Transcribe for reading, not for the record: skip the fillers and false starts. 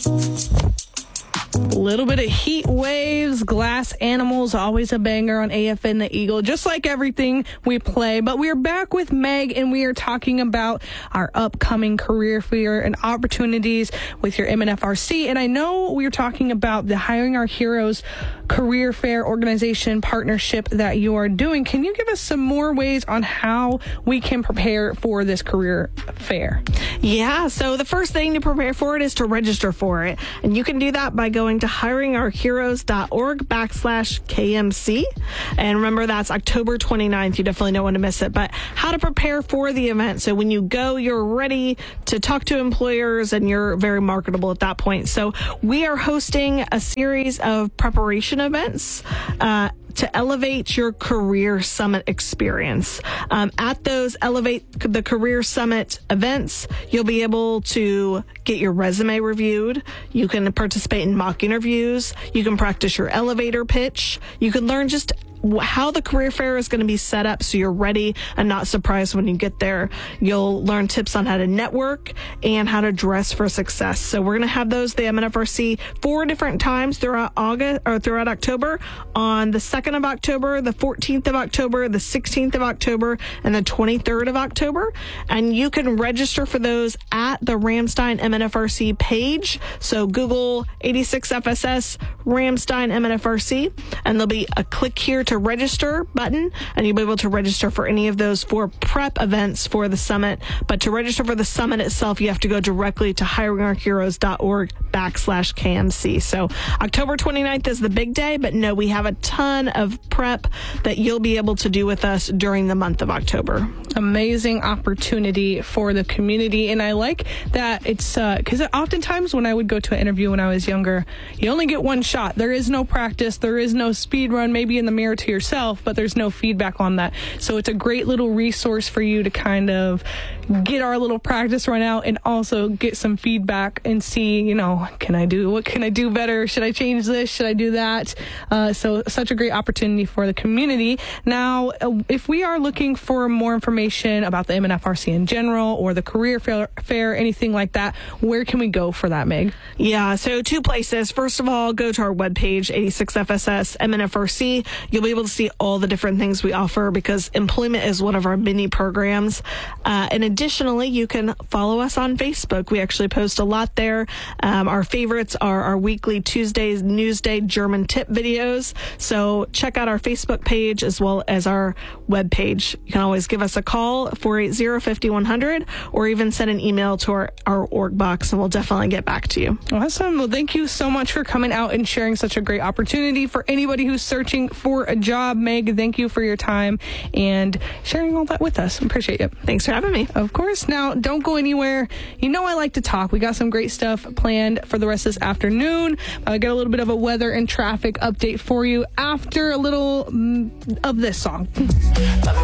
A little bit of Heat Waves, Glass Animals, always a banger on AFN The Eagle, just like everything we play. But we are back with Meg, and we are talking about our upcoming career fair and opportunities with your MNFRC. And I know we are talking about the Hiring Our Heroes career fair organization partnership that you are doing. Can you give us some more ways on how we can prepare for this career fair? Yeah, so the first thing to prepare for it is to register for it. And you can do that by going to hiringourheroes.org/KMC. And remember, that's October 29th. You definitely don't want to miss it. But how to prepare for the event. So when you go, you're ready to talk to employers and you're very marketable at that point. So we are hosting a series of preparation events to elevate your Career Summit experience. At those Elevate the Career Summit events, you'll be able to get your resume reviewed. You can participate in mock interviews. You can practice your elevator pitch. You can learn just how the career fair is going to be set up so you're ready and not surprised when you get there. You'll learn tips on how to network and how to dress for success. So we're going to have those, the MNFRC, 4 different times throughout October, on the 2nd of October, the 14th of October, the 16th of October, and the 23rd of October. And you can register for those at the Ramstein MNFRC page. So Google 86FSS Ramstein MNFRC, and there'll be a click here to register button, and you'll be able to register for any of those 4 prep events for the summit. But to register for the summit itself, you have to go directly to hiringourheroes.org/KMC. So October 29th is the big day, but no, we have a ton of prep that you'll be able to do with us during the month of October. Amazing opportunity for the community. And I like that it's because oftentimes when I would go to an interview when I was younger, you only get one shot. There is no practice. There is no speed run, maybe in the mirror to yourself, but there's no feedback on that. So it's a great little resource for you to kind of get our little practice run out and also get some feedback and see, what can I do better? Should I change this? Should I do that? So such a great opportunity for the community. Now, if we are looking for more information about the MNFRC in general or the career fair, anything like that, where can we go for that, Meg? Yeah, so 2 places. First of all, go to our webpage, 86FSS MNFRC. You'll be able to see all the different things we offer because employment is one of our mini programs. And additionally, you can follow us on Facebook. We actually post a lot there. Our favorites are our weekly Tuesdays Newsday German tip videos. So check out our Facebook page as well as our webpage. You can always give us a call, 480-5100, or even send an email to our org box, and we'll definitely get back to you. Awesome. Well, thank you so much for coming out and sharing such a great opportunity for anybody who's searching for a job. Meg, thank you for your time and sharing all that with us. Appreciate it. Thanks for having me. Of course. Now, don't go anywhere. I like to talk. We got some great stuff planned for the rest of this afternoon. I got a little bit of a weather and traffic update for you after a little of this song.